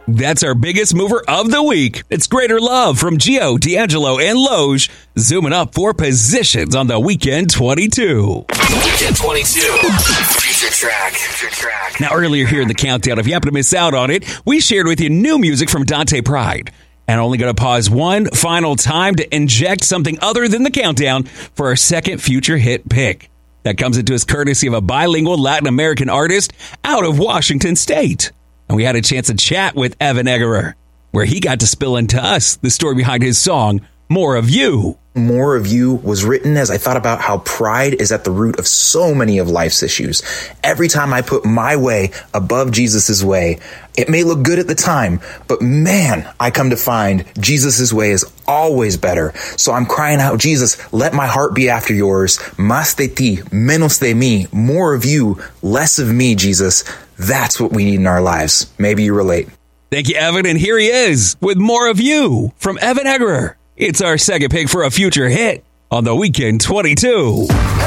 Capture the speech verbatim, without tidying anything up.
That's our biggest mover of the week. It's Greater Love from Gio, D'Angelo, and Loge, zooming up four positions on the Weekend twenty-two. Weekend twenty-two. Future track. Future track. Now, earlier here in the countdown, if you happen to miss out on it, we shared with you new music from Dante Pride. And only going to pause one final time to inject something other than the countdown for our second future hit pick. That comes into us courtesy of a bilingual Latin American artist out of Washington State. And we had a chance to chat with Evan Eggerer, where he got to spill into us the story behind his song, More of You. More of You was written as I thought about how pride is at the root of so many of life's issues. Every time I put my way above Jesus's way, it may look good at the time, but man, I come to find Jesus's way is always better. So I'm crying out, Jesus, let my heart be after yours. Más de ti, menos de mí. More of you, less of me, Jesus. That's what we need in our lives. Maybe you relate. Thank you, Evan. And here he is with More of You from Evan Eggerer. It's our second pick for a future hit on the Weekend twenty-two.